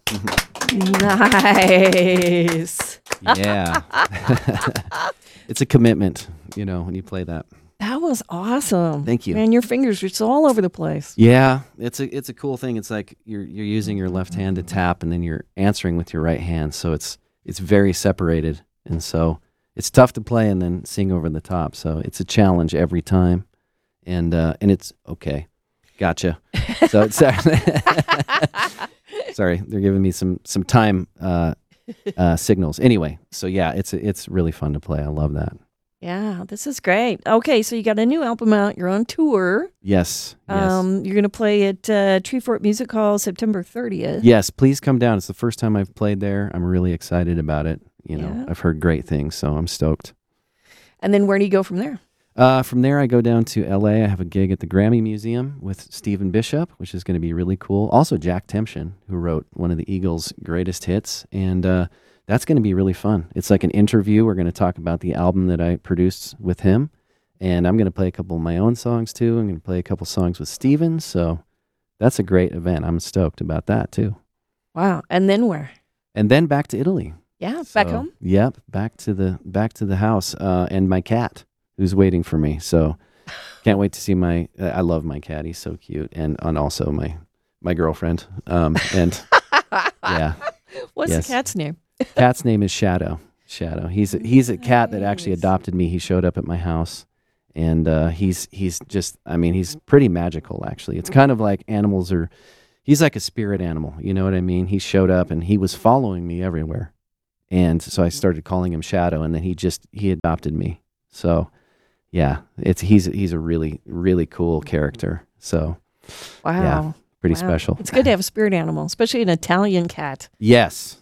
Nice. Yeah. It's a commitment, when you play that. That was awesome. Thank you. Man, your fingers are just all over the place. Yeah, it's a cool thing. It's like you're using your left hand to tap, and then you're answering with your right hand. So it's very separated, and so it's tough to play and then sing over the top. So it's a challenge every time, and it's okay. Gotcha. So it's sorry, they're giving me some time signals. Anyway, so yeah, it's really fun to play. I love that. Yeah, this is great. Okay, so you got a new album out. You're on tour. Yes. You're going to play at Treefort Music Hall September 30th. Yes, please come down. It's the first time I've played there. I'm really excited about it. Yeah. I've heard great things, so I'm stoked. And then where do you go from there? From there, I go down to L.A. I have a gig at the Grammy Museum with Stephen Bishop, which is going to be really cool. Also, Jack Tempchin, who wrote one of the Eagles' greatest hits, and that's going to be really fun. It's like an interview. We're going to talk about the album that I produced with him, and I'm going to play a couple of my own songs, too. I'm going to play a couple songs with Stephen, so that's a great event. I'm stoked about that, too. Wow. And then where? And then back to Italy. Yeah, back home? Yep, back to the house, and my cat, who's waiting for me. So can't wait to see I love my cat. He's so cute. And also my girlfriend. And yeah. What's the cat's name? Cat's name is Shadow. Shadow. He's a cat that actually adopted me. He showed up at my house, and he's pretty magical, actually. It's kind of like he's like a spirit animal. You know what I mean? He showed up and he was following me everywhere. And so I started calling him Shadow, and then he adopted me. So yeah, he's a really, really cool character. So wow. Yeah, pretty special. It's good to have a spirit animal, especially an Italian cat. Yes.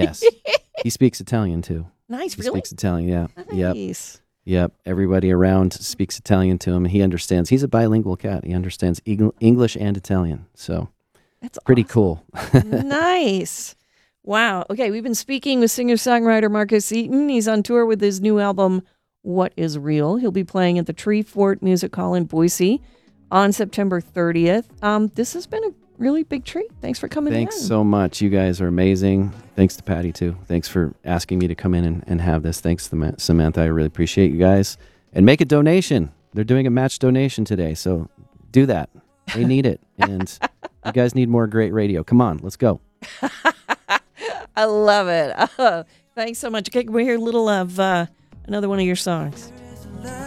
He speaks Italian too. Nice, He really? speaks Italian, yeah. Nice. Yep. Everybody around speaks Italian to him, and he understands. He's a bilingual cat. He understands English and Italian. So that's pretty awesome. cool. Nice. Wow. Okay, we've been speaking with singer-songwriter Marcus Eaton. He's on tour with his new album, What Is Real. He'll be playing at the Treefort Music Hall in Boise on September 30th. This has been a really big treat. Thanks for coming in. Thanks so much. You guys are amazing. Thanks to Patty, too. Thanks for asking me to come in and have this. Thanks, Samantha. I really appreciate you guys. And make a donation. They're doing a match donation today, so do that. They need it. And you guys need more great radio. Come on, let's go. I love it. Thanks so much. Okay, can we hear a little of another one of your songs?